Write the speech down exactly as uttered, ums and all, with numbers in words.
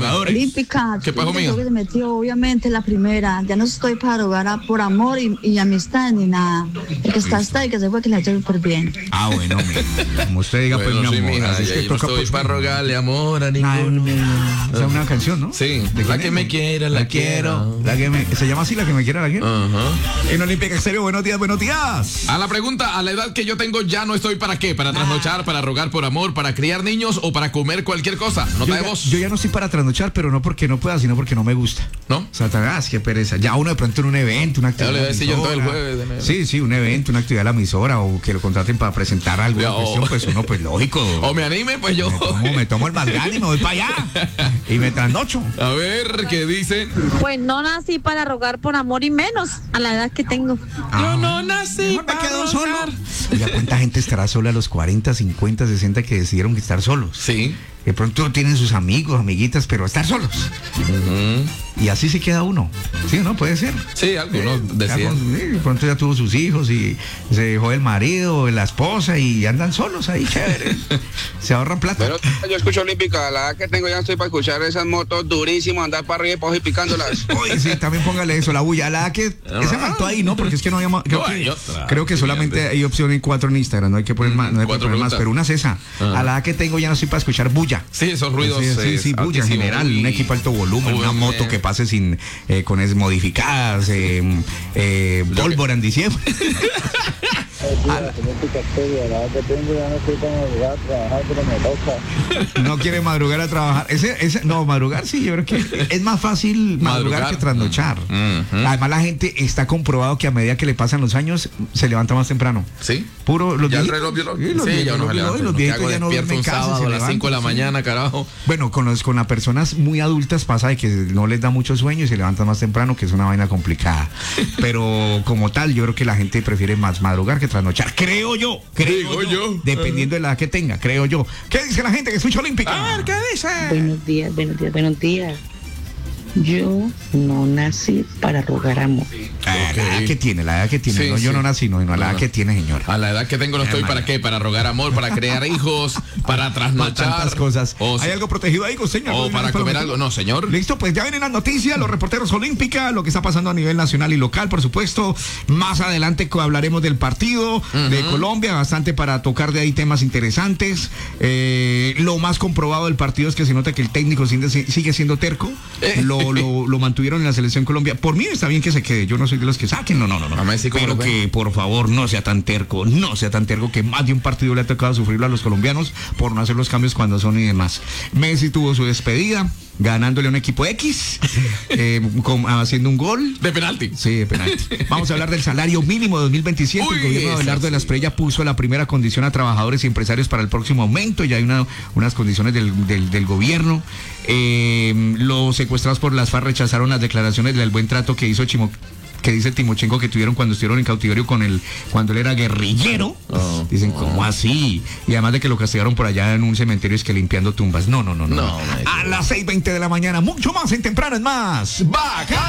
jugadores. Olímpica, ¿Qué pasó, mía? que se metió obviamente la primera. Ya no estoy para rogar a- por amor y, y amistad ni nada. El que está hasta y que se fue que le ha hecho súper bien. Ah, bueno, mi, como usted diga, Bueno, pues mi sí, amor. mija, así es ya que yo no toca, estoy pues, para rogarle amor a Ay, ninguno. mi- esa es una canción, ¿no? Sí, ¿De la quién que es? me quiera, la quiero. La que me, ¿se llama así, la que me quiera, la quiero? Ajá. En Olímpica Exterior, buenos días, buenos días. A la pregunta, a la edad que yo tengo ya no estoy para qué, para trasnochar, para rogar por amor, para criar niños o para comer cualquier cosa. Yo Nota de ya, voz. yo ya no estoy para trasnochar, pero no porque no pueda, sino porque no me gusta. ¿No? Satanás, qué pereza. Ya uno de pronto en un evento, una actividad. Ya le voy a decir yo en todo el emisora. jueves de enero. Sí, sí, un evento, una actividad de la emisora o que lo contraten para presentar algo Ya, en cuestión, o- pues uno, pues lógico. O me anime, pues yo. Me tomo, me tomo el malgán y me voy para allá. Y me trasnocho. A ver, ¿qué dicen? Pues no nací para rogar por amor y menos a la edad que tengo. Ah, no nací mejor me quedo solo. Oiga, ¿cuánta gente estará sola a los cuarenta, cincuenta, sesenta que decidieron estar solos? Sí. De pronto tienen sus amigos, amiguitas, pero estar solos. Y así se queda uno. ¿Sí o no? Puede ser. Sí, algunos Ya decían. con- sí, de pronto ya tuvo sus hijos y se dejó el marido, la esposa y andan solos ahí, chévere. Se ahorran plata. Pero yo escucho Olímpica, a la edad que tengo ya no estoy para escuchar esas motos durísimas, andar para arriba y para abajo y picándolas. Oye, sí, también póngale eso, la bulla. La que esa faltó ahí, ¿no? Porque es que no había más. Creo, No, que, hay otra. creo que Sí, solamente antes. hay opción en cuatro en Instagram, no hay que poner más, no hay que cuatro poner más, preguntas. pero una es esa. Ajá. A la edad que tengo ya no estoy para escuchar bulla. Sí, esos ruidos. Sí, sí, eh, sí, bulla en altísimos. general, Uy. un equipo alto volumen, Uy, una bien. moto que pase sin eh, con es modificadas, eh, eh, pólvora en diciembre. No quiere madrugar a trabajar. Ese, ese, no, madrugar sí, yo creo que es más fácil madrugar, Madrugar. que trasnochar. Mm, ujú. Además, la gente está comprobado que a medida que le pasan los años se levanta más temprano. Sí. Puro los Ya el viejitos, reloj biológico. sí, los Sí, ya uno viejitos, se levanta. los ¿Qué viejitos hago? ya no Despierto duermen un en casa, sábado se a las cinco de la levantan, sí. mañana, carajo. Bueno, con los con las personas muy adultas pasa de que no les da mucho sueño y se levantan más temprano, que es una vaina complicada. Pero como tal, yo creo que la gente prefiere más madrugar que trasnochar. Creo yo, creo Digo yo. Dependiendo de la edad que tenga, creo yo. ¿Qué dice la gente que escucha Olímpica? A ver, ¿qué dice? Buenos días, buenos días, buenos días. Yo no nací para rogar amor. Ah, la edad que tiene, la edad que tiene. Sí, no, yo sí. no nací, no, no, la No, edad no. que tiene, señora. A la edad que tengo no estoy Hermano. para qué, para rogar amor, para crear hijos, para Para trasnochar. tantas cosas. O, ¿Hay algo protegido ahí, señor? o para comer algo. No, señor. Listo, pues ya vienen las noticias, los reporteros Olímpica, lo que está pasando a nivel nacional y local, por supuesto. Más adelante co- hablaremos del partido de Colombia, bastante para tocar de ahí temas interesantes. Eh, lo más comprobado del partido es que se nota que el técnico sigue, sigue siendo terco. Eh. Lo, lo, lo mantuvieron en la selección Colombia. Por mí está bien que se quede. Yo no soy de los que saquen, no, no, no. no. A Messi, ¿cómo Pero lo ven? que por favor no sea tan terco, no sea tan terco que más de un partido le ha tocado sufrirlo a los colombianos por no hacer los cambios cuando son y demás. Messi tuvo su despedida, ganándole a un equipo X, eh, con- haciendo un gol. De penalti. Sí, de penalti. Vamos a hablar del salario mínimo dos mil veintisiete. Uy, El gobierno de esa Abelardo de la sí. Espriella puso la primera condición a trabajadores y empresarios para el próximo aumento. Ya hay una, unas condiciones del, del, del gobierno. Eh, los secuestrados por las FARC rechazaron las declaraciones del buen trato que hizo Chimo, que dice Timochenko que tuvieron cuando estuvieron en cautiverio con él, cuando él era guerrillero. Oh, Dicen, ¿cómo así? Y además de que lo castigaron por allá en un cementerio, es que limpiando tumbas. No, no, no, no. No, A las seis veinte de la mañana, mucho más en Temprano es Más. Baja.